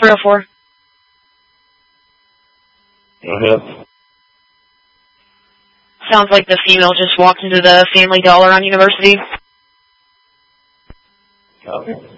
304. Go ahead. Sounds like the female just walked into the Family Dollar on University. Copy.